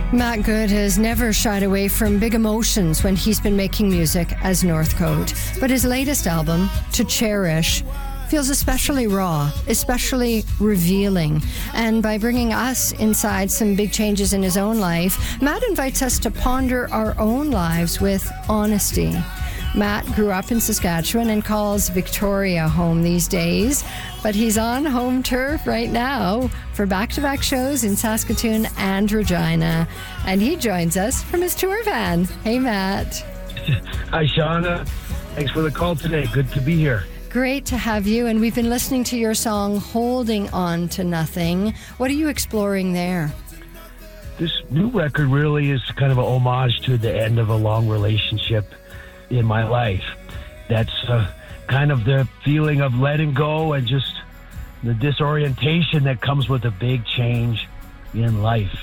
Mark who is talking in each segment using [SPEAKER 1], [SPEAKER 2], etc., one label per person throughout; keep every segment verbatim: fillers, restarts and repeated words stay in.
[SPEAKER 1] Matt Good has never shied away from big emotions when he's been making music as Northcote. But his latest album, To Cherish, feels especially raw, especially revealing. And by bringing us inside some big changes in his own life, Matt invites us to ponder our own lives with honesty. Matt grew up in Saskatchewan and calls Victoria home these days, but he's on home turf right now for back-to-back shows in Saskatoon and Regina. And he joins us from his tour van. Hey, Matt.
[SPEAKER 2] Hi, Shauna. Thanks for the call today. Good to be here.
[SPEAKER 1] Great to have you. And we've been listening to your song, Holding On to Nothing. What are you exploring there?
[SPEAKER 2] This new record really is kind of an homage to the end of a long relationship in my life. That's uh, kind of the feeling of letting go and just the disorientation that comes with a big change in life.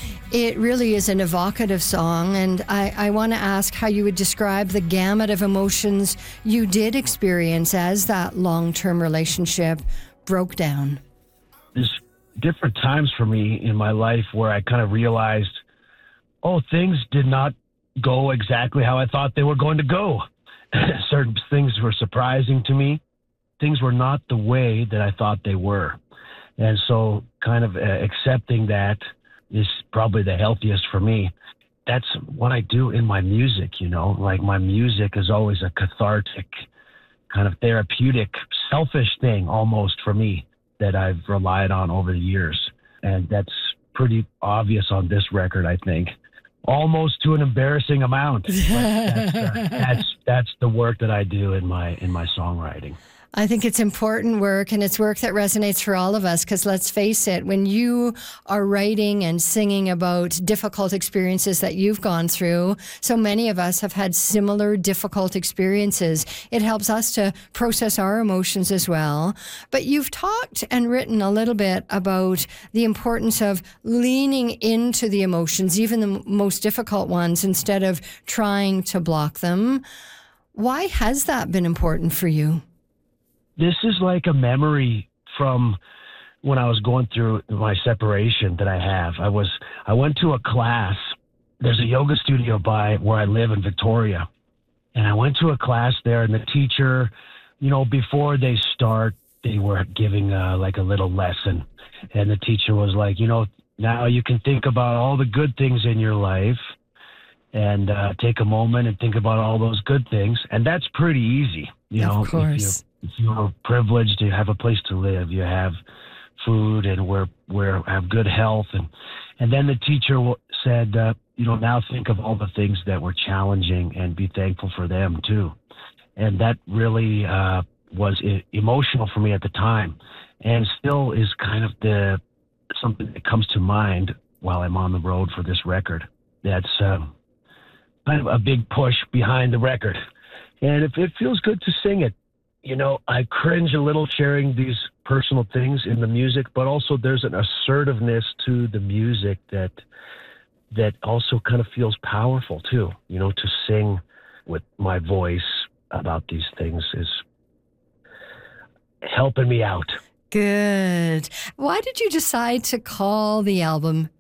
[SPEAKER 1] It really is an evocative song, and I, I want to ask how you would describe the gamut of emotions you did experience as that long-term relationship broke down.
[SPEAKER 2] There's different times for me in my life where I kind of realized, oh, things did not go exactly how I thought they were going to go. Certain things were surprising to me. Things were not the way that I thought they were. And so kind of uh, accepting that is probably the healthiest for me. That's what I do in my music, you know, like my music is always a cathartic, kind of therapeutic, selfish thing almost for me that I've relied on over the years. And that's pretty obvious on this record, I think. Almost to an embarrassing amount. But that's, uh, that's that's the work that I do in my in my songwriting.
[SPEAKER 1] I think it's important work, and it's work that resonates for all of us, because let's face it, when you are writing and singing about difficult experiences that you've gone through, so many of us have had similar difficult experiences. It helps us to process our emotions as well. But you've talked and written a little bit about the importance of leaning into the emotions, even the most difficult ones, instead of trying to block them. Why has that been important for you?
[SPEAKER 2] This is like a memory from when I was going through my separation that I have. I was, I went to a class. There's a yoga studio by where I live in Victoria. And I went to a class there, and the teacher, you know, before they start, they were giving uh, like a little lesson. And the teacher was like, you know, now you can think about all the good things in your life and uh, take a moment and think about all those good things. And that's pretty easy, you know.
[SPEAKER 1] Of course.
[SPEAKER 2] If you're privileged to have a place to live, you have food, and we're we're have good health, and and then the teacher said, uh, you know, now think of all the things that were challenging and be thankful for them too, and that really uh, was I- emotional for me at the time, and still is kind of the something that comes to mind while I'm on the road for this record. That's uh, kind of a big push behind the record, and if it feels good to sing it. You know, I cringe a little sharing these personal things in the music, but also there's an assertiveness to the music that that also kind of feels powerful too. You know, to sing with my voice about these things is helping me out.
[SPEAKER 1] Good. Why did you decide to call the album